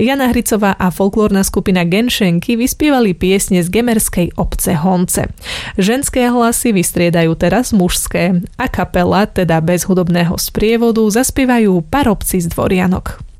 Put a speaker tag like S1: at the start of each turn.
S1: Jana Hricová a folklórna skupina Genšenky vyspievali piesne z gemerskej obce Honce. Ženské hlasy vystriedajú teraz mužské. A kapela, teda bez hudobného sprievodu, zaspievajú Parobci z Dvorianok.